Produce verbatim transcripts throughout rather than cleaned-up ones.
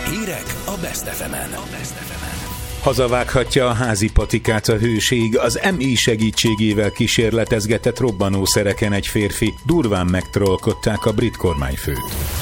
Hírek a Best ef emen. Hazavághatja a házi patikát a hőség, az em i segítségével kísérletezgetett robbanószereken egy férfi. Durván megtrollkodták a brit kormányfőt.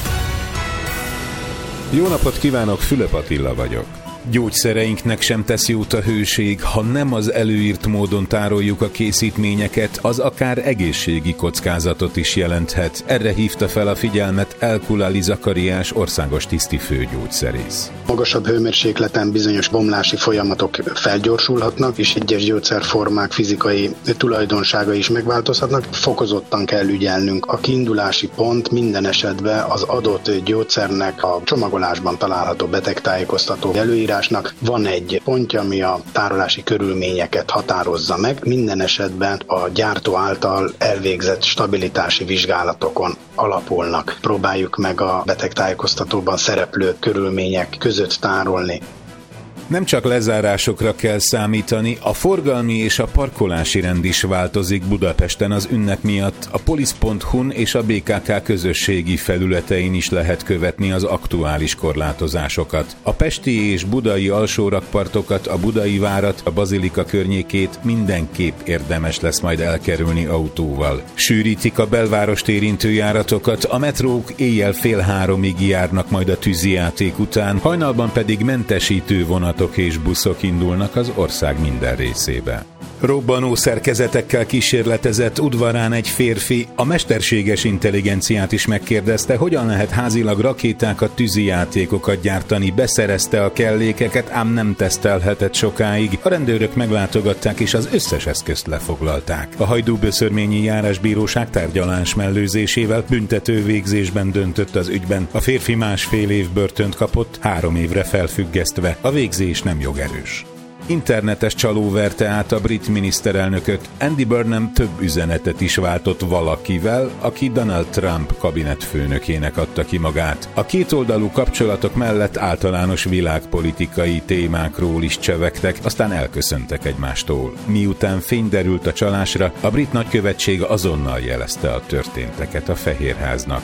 Jó napot kívánok, Fülöp Attila vagyok. Gyógyszereinknek sem tesz jót a hőség, ha nem az előírt módon tároljuk a készítményeket, az akár egészségi kockázatot is jelenthet. Erre hívta fel a figyelmet El-Kulali Zakariás országos tisztifőgyógyszerész. Magasabb hőmérsékleten bizonyos bomlási folyamatok felgyorsulhatnak, és egyes gyógyszerformák fizikai tulajdonságai is megváltozhatnak. Fokozottan kell ügyelnünk. A kiindulási pont minden esetben az adott gyógyszernek a csomagolásban található betegtájékoztató előírás. Van egy pontja, ami a tárolási körülményeket határozza meg. Minden esetben a gyártó által elvégzett stabilitási vizsgálatokon alapulnak. Próbáljuk meg a betegtájékoztatóban szereplő körülmények között tárolni. Nem csak lezárásokra kell számítani, a forgalmi és a parkolási rend is változik Budapesten az ünnep miatt. A polisz pont hu-n és a bé ká ká közösségi felületein is lehet követni az aktuális korlátozásokat. A pesti és budai alsórakpartokat, a Budai várat, a Bazilika környékét mindenképp érdemes lesz majd elkerülni autóval. Sűrítik a belvárost érintő járatokat, a metrók éjjel fél háromig járnak majd a tűzijáték után, hajnalban pedig mentesítő vonat és buszok indulnak az ország minden részébe. Robbanó szerkezetekkel kísérletezett udvarán egy férfi a mesterséges intelligenciát is megkérdezte, hogyan lehet házilag rakétákat, tűzijátékokat gyártani, beszerezte a kellékeket, ám nem tesztelhetett sokáig. A rendőrök meglátogatták és az összes eszközt lefoglalták. A Hajdúböszörményi Járásbíróság tárgyalás mellőzésével büntető végzésben döntött az ügyben. A férfi másfél év börtönt kapott, három évre felfüggesztve. A végzés nem jogerős. Internetes csaló verte át a brit miniszterelnököt. Andy Burnham több üzenetet is váltott valakivel, aki Donald Trump kabinetfőnökének adta ki magát. A kétoldalú kapcsolatok mellett általános világpolitikai témákról is csevegtek, aztán elköszöntek egymástól. Miután fény derült a csalásra, a brit nagykövetség azonnal jelezte a történteket a Fehérháznak.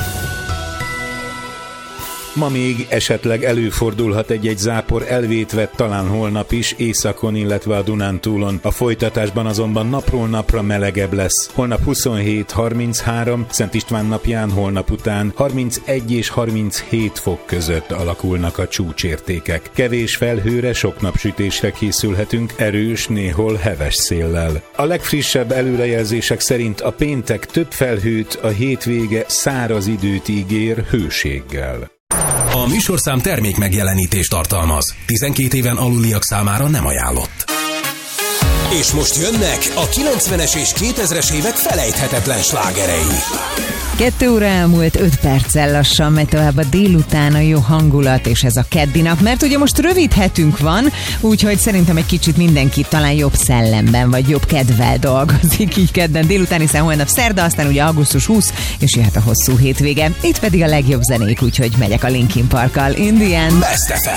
Ma még esetleg előfordulhat egy-egy zápor, elvétve talán holnap is, északon, illetve a Dunántúlon. A folytatásban azonban napról napra melegebb lesz. Holnap huszonhét harminchárom, Szent István napján holnap után harmincegy és harminchét fok között alakulnak a csúcsértékek. Kevés felhőre, sok napsütésre készülhetünk, erős, néhol heves széllel. A legfrissebb előrejelzések szerint a péntek több felhőt, a hétvége száraz időt ígér hőséggel. A műsorszám termék megjelenítést tartalmaz. tizenkét éven aluliak számára nem ajánlott. És most jönnek a kilencvenes és kétezres évek felejthetetlen slágerei. Kettő óra elmúlt, öt perccel lassan megy tovább a délután a jó hangulat, és ez a keddi nap, mert ugye most rövid hetünk van, úgyhogy szerintem egy kicsit mindenki talán jobb szellemben, vagy jobb kedvel dolgozik így kedden délután, hiszen holnap szerda, aztán ugye augusztus huszadika, és jöhet a hosszú hétvége. Itt pedig a legjobb zenék, úgyhogy megyek a Linkin Parkkal. In the end. Best ef em.